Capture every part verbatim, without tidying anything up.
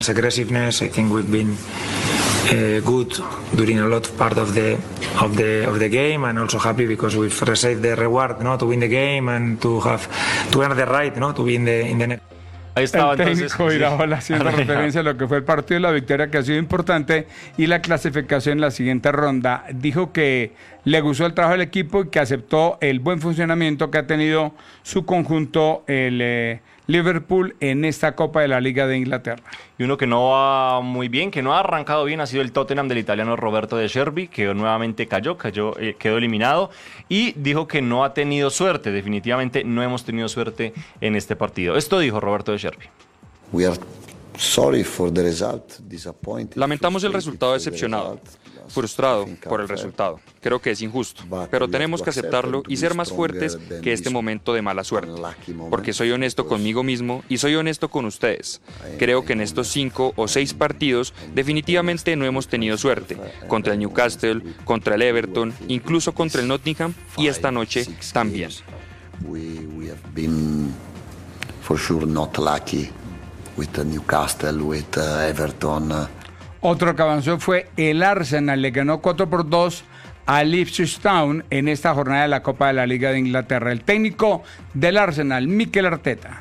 Aggressiveness, I think we've been uh, good during a lot of part of the of the of the game, and also happy because we've received the reward, no, to win the game and to have to earn the right, no, to be in the in the next. Ahí estaba el técnico entonces Iraola haciendo referencia a lo que fue el partido y la victoria que ha sido importante y la clasificación en la siguiente ronda. Dijo que le gustó el trabajo del equipo y que aceptó el buen funcionamiento que ha tenido su conjunto, el eh, Liverpool, en esta Copa de la Liga de Inglaterra. Y uno que no va muy bien, que no ha arrancado bien, ha sido el Tottenham del italiano Roberto De Zerbi, que nuevamente cayó, cayó eh, quedó eliminado, y dijo que no ha tenido suerte. Definitivamente no hemos tenido suerte en este partido. Esto dijo Roberto De Zerbi. We are sorry for the result, disappointed. Lamentamos el resultado decepcionado, frustrado por el resultado. Creo que es injusto, pero tenemos que aceptarlo y ser más fuertes que este momento de mala suerte, porque soy honesto conmigo mismo y soy honesto con ustedes. Creo que en estos cinco o seis partidos definitivamente no hemos tenido suerte, contra el Newcastle, contra el Everton, incluso contra el Nottingham y esta noche también. We, we have been for sure not lucky with Newcastle, with Everton. Otro que avanzó fue el Arsenal, le ganó cuatro por dos al Ipswich Town en esta jornada de la Copa de la Liga de Inglaterra. El técnico del Arsenal, Mikel Arteta.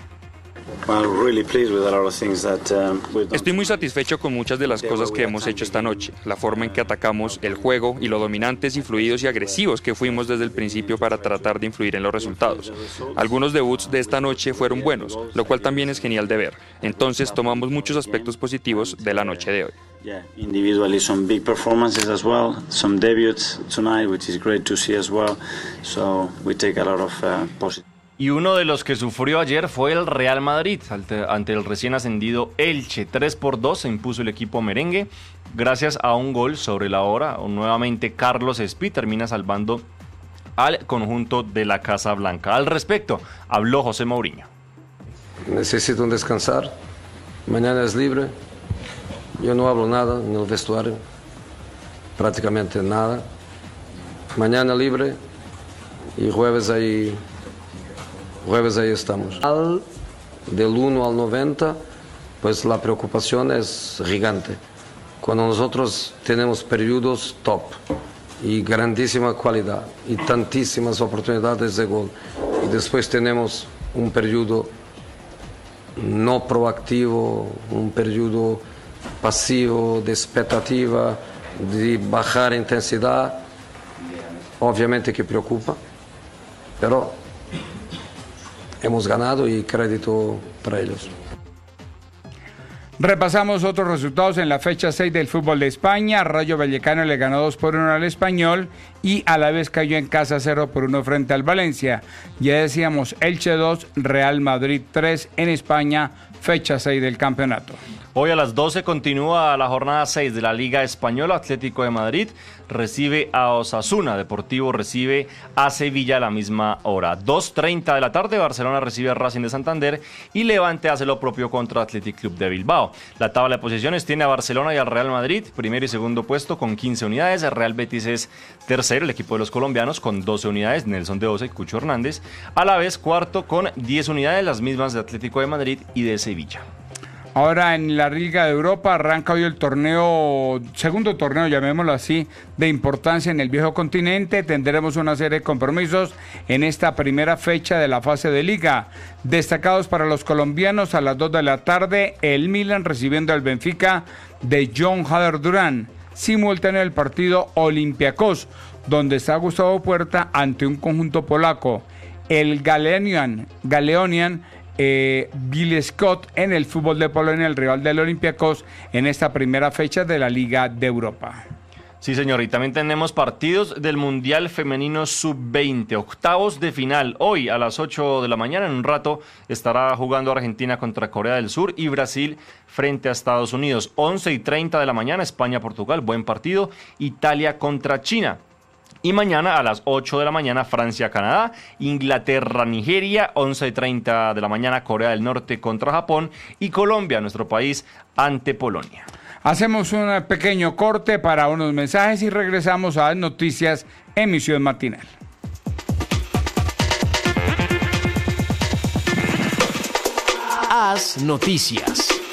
Estoy muy satisfecho con muchas de las cosas que hemos hecho esta noche, la forma en que atacamos el juego y lo dominantes y fluidos y agresivos que fuimos desde el principio para tratar de influir en los resultados. Algunos debuts de esta noche fueron buenos, lo cual también es genial de ver. Entonces tomamos muchos aspectos positivos de la noche de hoy. Yeah, individually some big performances as well, some debuts tonight, which is great to see as well. So we take a lot of uh, positive. Y uno de los que sufrió ayer fue el Real Madrid ante el recién ascendido Elche. tres por dos se impuso el equipo merengue gracias a un gol sobre la hora. Nuevamente Carlos Espí termina salvando al conjunto de la Casa Blanca. Al respecto, habló José Mourinho. Necesito descansar. Mañana es libre. Yo no hablo nada en el vestuario. Prácticamente nada. Mañana libre. Y jueves ahí... Jueves ahí estamos. Al, del uno al noventa, pues la preocupación es gigante. Cuando nosotros tenemos periodos top y grandísima calidad y tantísimas oportunidades de gol, y después tenemos un periodo no proactivo, un periodo pasivo de expectativa, de bajar intensidad, obviamente que preocupa, pero hemos ganado y crédito para ellos. Repasamos otros resultados en la fecha seis del fútbol de España. Rayo Vallecano le ganó dos por uno al Español y a la vez cayó en casa cero por uno frente al Valencia. Ya decíamos, Elche dos, Real Madrid tres en España, fecha seis del campeonato. Hoy a las doce continúa la jornada seis de la Liga Española. Atlético de Madrid recibe a Osasuna, Deportivo recibe a Sevilla a la misma hora. dos treinta de la tarde, Barcelona recibe a Racing de Santander y Levante hace lo propio contra Athletic Club de Bilbao. La tabla de posiciones tiene a Barcelona y al Real Madrid, primero y segundo puesto con quince unidades. El Real Betis es tercero, el equipo de los colombianos con doce unidades, Nelson de doce y Cucho Hernández. A la vez cuarto con diez unidades, las mismas de Atlético de Madrid y de Sevilla. Ahora en la Liga de Europa arranca hoy el torneo, segundo torneo, llamémoslo así, de importancia en el viejo continente. Tendremos una serie de compromisos en esta primera fecha de la fase de Liga. Destacados para los colombianos a las dos de la tarde, el Milan recibiendo al Benfica de John Hader Durán. Simultáneo el partido Olympiacos, donde está Gustavo Puerta ante un conjunto polaco. El Galeonian, Galeonian Eh, Bill Scott en el fútbol de Polonia, el rival del Olympiacos en esta primera fecha de la Liga de Europa. Sí, señor, y también tenemos partidos del Mundial Femenino sub veinte, octavos de final. Hoy a las ocho de la mañana, en un rato, estará jugando Argentina contra Corea del Sur y Brasil frente a Estados Unidos. once y treinta de la mañana, España-Portugal, buen partido. Italia contra China. Y mañana a las ocho de la mañana, Francia-Canadá, Inglaterra-Nigeria, once y treinta de la mañana, Corea del Norte contra Japón y Colombia, nuestro país, ante Polonia. Hacemos un pequeño corte para unos mensajes y regresamos a las noticias en Misión Matinal. Haz noticias.